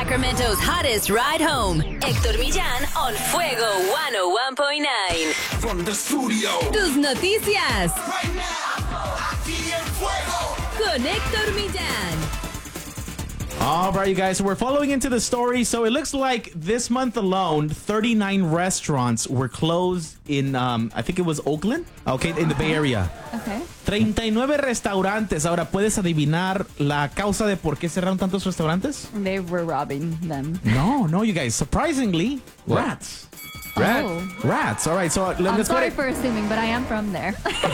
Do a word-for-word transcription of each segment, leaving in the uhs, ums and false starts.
Sacramento's hottest ride home. Héctor Millán on Fuego ciento uno punto nueve. From the studio. Tus noticias. Right now, aquí en Fuego. Con Héctor Millán. All right, you guys, so we're following into the story. So it looks like this month alone, thirty-nine restaurants were closed in, um, I think it was Oakland, okay, in the Bay Area. Okay. treinta y nueve restaurantes. Ahora, ¿puedes adivinar la causa de por qué cerraron tantos restaurantes? They were robbing them. No, no, you guys. Surprisingly, What? rats. Rat? Oh. Rats. All right, so let, I'm let's go sorry ahead. for assuming, but I am from there.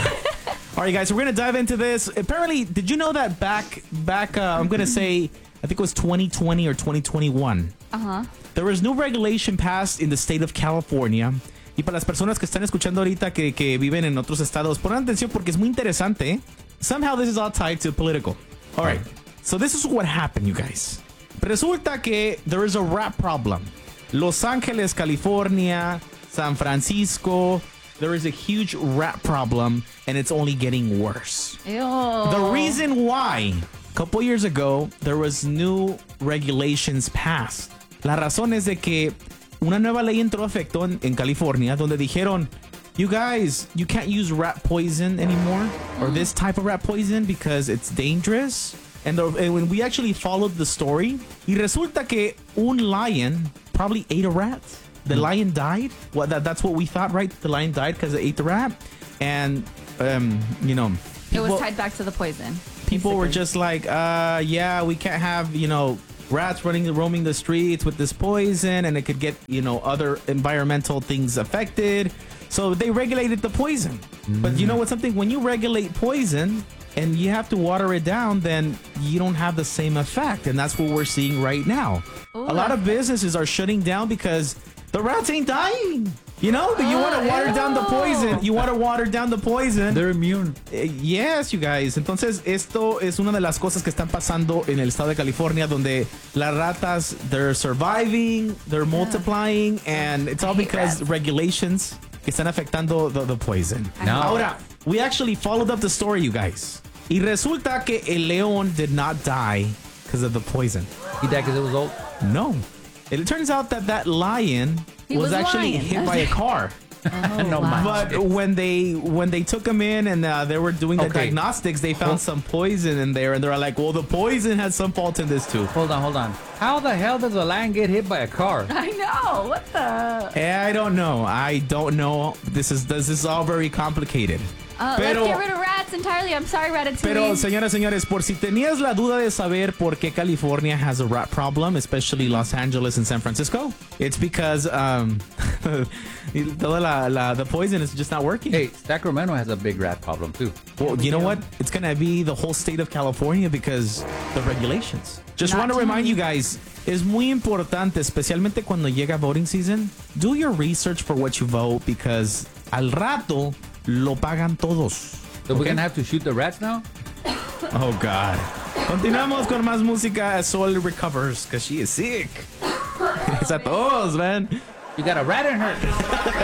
All right, guys, so we're going to dive into this. Apparently, did you know that back, back, uh, I'm going to say, I think it was twenty twenty or twenty twenty-one. Uh-huh. There was new regulation passed in the state of California. Y para las personas que están escuchando ahorita que, que viven en otros estados, pongan atención porque es muy interesante. ¿Eh? Somehow this is all tied to political. All right. So this is what happened, you guys. Resulta que there is a rat problem. Los Angeles, California, San Francisco, there is a huge rat problem, and it's only getting worse. Ew. The reason why, a couple years ago, there was new regulations passed. La razón es de que una nueva ley entró a efecto en, en California donde dijeron, you guys, you can't use rat poison anymore or this type of rat poison because it's dangerous. And, the, and when we actually followed the story, y resulta que un lion probably ate a rat. The lion died. Well, that, that's what we thought, right? The lion died because it ate the rat. And, um, you know... It was people- tied back to the poison. People were basically. just like, uh, yeah, we can't have, you know, rats running, roaming the streets with this poison, and it could get, you know, other environmental things affected. So they regulated the poison. Mm. But you know what? Something, when you regulate poison and you have to water it down, then you don't have the same effect. And that's what we're seeing right now. Ooh. A lot of businesses are shutting down because the rats ain't dying. You know, you want to water down the poison. You want to water down the poison. They're immune. Eh, yes, you guys. Entonces, esto es una de las cosas que están pasando en el estado de California, donde las ratas, they're surviving, they're multiplying, and it's all I hate because rats. regulations que están afectando the, the poison. No. Ahora, we actually followed up the story, you guys. Y resulta que el león did not die because of the poison. He died because it was old. No. It turns out that that lion He was, was actually lying. hit by a car. Oh, No, wow. man. But when they when they took him in and uh, they were doing the Okay. diagnostics, they found Well- some poison in there, and they're like, "Well, the poison has some fault in this too." Hold on, hold on. How the hell does a lion get hit by a car? I know. What the? Eh, I don't know. I don't know. This is this is all very complicated. Uh, Pero- let's get rid of rats entirely. I'm sorry, Ratatouille. Pero, señoras, señores, por si tenías la duda de saber por qué California has a rat problem, especially Los Angeles and San Francisco, it's because um, toda la, la, the poison is just not working. Hey, Sacramento has a big rat problem too. Well, you know what? It's going to be the whole state of California because the regulations. Just Not want to to remind me. you guys, es muy importante, especialmente cuando llega voting season, do your research for what you vote because al rato lo pagan todos. So we're Okay? gonna have to shoot the rats now? Oh, God. Continuamos con más música as Sol recovers because she is sick. Es a todos, man. You got a rat in her.